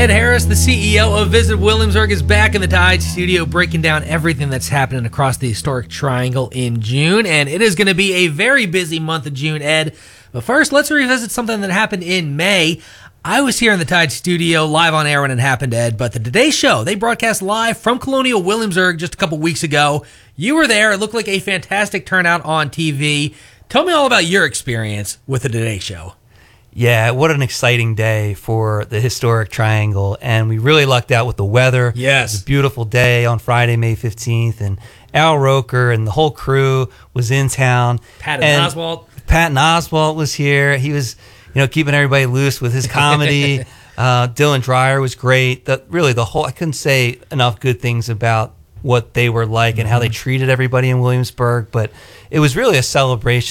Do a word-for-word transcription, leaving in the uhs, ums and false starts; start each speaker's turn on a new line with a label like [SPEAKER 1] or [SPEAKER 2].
[SPEAKER 1] Ed Harris, the C E O of Visit Williamsburg, is back in the Tide studio breaking down everything that's happening across the historic Triangle in June. And it is going to be a very busy month of June, Ed. But first, let's revisit something that happened in May. I was here in the Tide studio live on air when it happened, Ed, but the Today Show, they broadcast live from Colonial Williamsburg just a couple weeks ago. You were there. It looked like a fantastic turnout on T V. Tell me all about your experience with the Today Show.
[SPEAKER 2] Yeah, what an exciting day for the historic Triangle, and we really lucked out with the weather.
[SPEAKER 1] Yes.
[SPEAKER 2] It was a beautiful day on Friday, May fifteenth, and Al Roker and the whole crew was in town.
[SPEAKER 1] Patton Oswalt.
[SPEAKER 2] Patton Oswalt was here. He was, you know, keeping everybody loose with his comedy. uh, Dylan Dreyer was great. The, really, the whole, I couldn't say enough good things about what they were like and how they treated everybody in Williamsburg, but it was really a celebration